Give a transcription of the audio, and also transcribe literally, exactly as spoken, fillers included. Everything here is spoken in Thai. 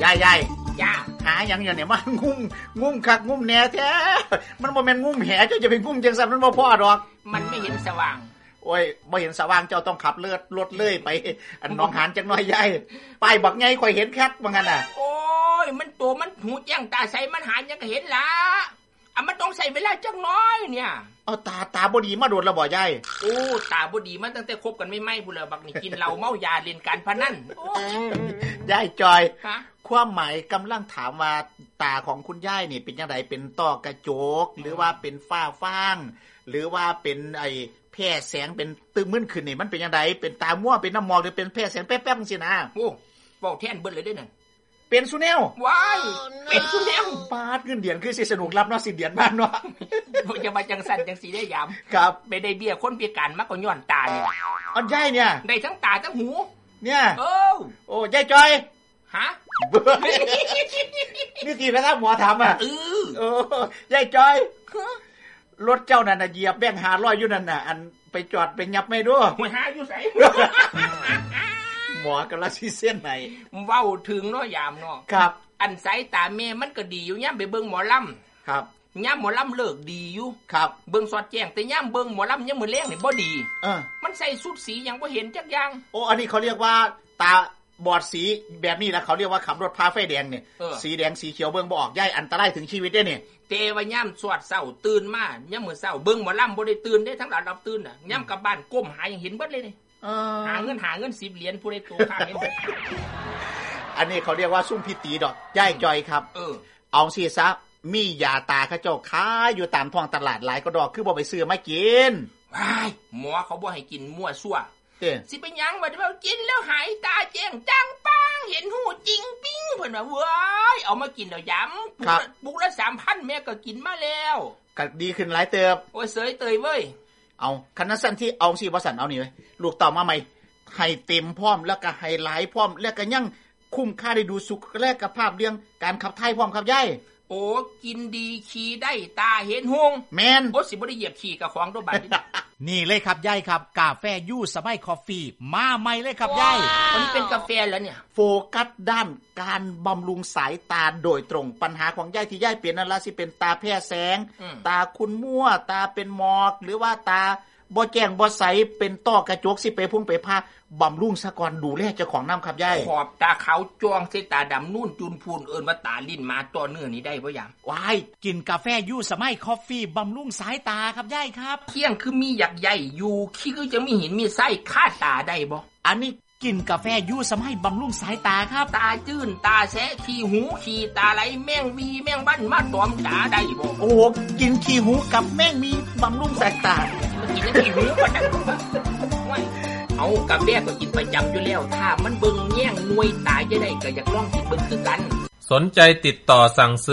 ยายยายจ้าหาอย่างอย่างเนี่ยมันงุ้มงุ้มคักงุ้มแหน่แท้มันบ่แม่นงุ้มแหเจ้าจะไปงุ้มจังซั่นมันบ่พอดอกมันไม่เห็นสว่างโอ้ยบ่เห็นสว่างเจ้าต้องขับเลือดรถเลยไปอันหนองหานจักหน่อยยายป้ายบักใหญ่ข่อยเห็นคักว่างั้นน่ะโอ้ยมันตัวมันหูแจ้งตาใสมันหายังก็เห็นล่ะอ่ะมันต้องใส่เวลาจักน้อยเนี่ยเอาตาตาบ่ดีมาโดนแล้วบ่ยายโอ้ตาบ่ดีมันตั้งแต่คบกันไม่ไหม้พุ่นแล้วบักนี่กินเหล้าเมายาเล่นการพนันยายจอยความหมายกำลังถามว่าตาของคุณยายนี่เป็นจังไดเป็นต้อกระจกหรือว่าเป็นฝ้าฟางหรือว่าเป็นไอ้แผ่แสงเป็นตึ้งมึนขึ้นนี่มันเป็นจังไดเป็นตามั่วเป็นน้ำหมอกหรือเป็นแผ่แสงแป๊บๆจังซี่นะโอ้เว้าแทนเบิดเลยเด้อนั่นเป็นสุแนวว้ายเป็นสุแนวปาดเงินเดือนคือสิสนุกรับเนาะสิเดือนบ้านเนาะบ่จะมาจังสั่นจังสีได้ยามครับไปได้เบี้ยคนพิการมาก็ย้อนตาเนี่ยอันยายเนี่ยได้ทั้งตาทั้งหูเนี่ยโอ้โอ้ยายจอยฮะนี่ทีนะครับหมอถามอ่ะเออโอ้ยายจอยรถเจ้านั่นน่ะเหยียบแบงค์ห้าร้อยอยู่นั่นน่ะอันไปจอดไปยับไม่ดูหัวหาอยู่ไสหมอกำลังสิเส้นไหนเว้าถึงเนาะยามเนาะครับอันสายตาแม่มันก็ดีอยู่ยามไปเบิ่งหมอลำครับยามหมอลำเลิกดีอยู่ครับเบิ่งสอดแจ้งแต่ยามเบิ่งหมอลำยามมื้อแลงนี่บ่ดีเออมันใส่ชุดสีหยังบ่เห็นจักอย่างโอ้อันนี้เขาเรียกว่าตาบอดสีแบบนี้แล้วเขาเรียกว่าขับรถพาไฟแดงเนี่ยสีแดงสีเขียวเบิ่งบ่ออกย้ายอันตรายถึงชีวิตเด้นี่แต่ว่ายามสวดเช้าตื่นมายามมื้อเช้าเบิ่งหมอลำบ่ได้ตื่นเด้ทั้งหลายรับตื่นน่ะยามกลับบ้านก้มหายังเห็นเบิดเลยนี่เออหาเงินหาเงินสิบเหรียญผู้ใดตัวข้างเห็นอันนี้เขาเรียกว่าซุ่มพิตีดอกย้ายจอยครับเออเอาสิซะมียาตาเขาเจ้าขายอยู่ตามท้องตลาดหลายก็ดอกคือบ่ไปซื้อมากินว้ายหมอเขาบ่ให้กินมั่วซั่วเด้สิเป็นหยังว่าว่ากินแล้วหายตาแจ้งจังปังเห็นหูจริงปิ้งเพิ่นว่าเว้ยเอามากินแล้วย้ำปุกละ สามพัน แม่ก็กินมาแล้วก็ดีขึ้นหลายเติบโอ้ยเสยเตยเว้ยเอาคันนั้นสั่นที่เอาสิบ่สั่นเอานี่เว้ยลูกเต่ามาใหม่ให้เต็มพร้อมแล้วก็ให้หลายพร้อมแล้วก็ยังคุ้มค่าได้ดูสุขแลกกับภาพเรื่องการขับถ่ายพร้อมครับยายโอ้กินดีขี่ได้ตาเห็นหงแม่นโอ้สิบ่ได้เหยียบขี่กับของตัวบัดนี่เลยครับยายครับกาแฟยูสมัยคอฟฟี่มาใหม่เลยครับยายอันนี้เป็นกาแฟแล้วเนี่ยโฟกัสด้านการบำรุงสายตาโดยตรงปัญหาของยายที่ยายเป็นนั่นล่ะสิเป็นตาแพ้แสงตาคุณมั่วตาเป็นหมอกหรือว่าตาบ่แจ้งบ่ใสเป็นต้อกระจกสิไปพุ่งไปพาบำรุงซะก่อนดูแลเจ้าของน้ำครับยายขอบตาขาวจ้วงใส่ตาดำนุ่นจุนพูนเอิ้นว่าตาลิ้นมาต่อเนื้อนี่ได้บ่ยามว้ายกินกาแฟยูสมัยคอฟฟี่บำรุงสายตาครับยายครับเที่ยงคือมีหยักใหญ่อยู่ขี้คือจะมีหินมีไส้คาตาได้บ่อันนี้กินกาแฟยูสมัยบำรุงสายตาครับตาจื้นตาแสะขี้หูขี้ตาไหลแมงวีแมงบ้านมาตอมตาได้บ่โอ้กินขี้หูกับแมงมีบำรุงสายตากินขี้หูบ่ได้เอากาแฟก็กินประจำอยู่แล้วถ้ามันเบิ่งแย่งหน่วยตาจะได้ก็อยากลองกินเบิ่งคือกันสนใจติดต่อสั่งซื้อ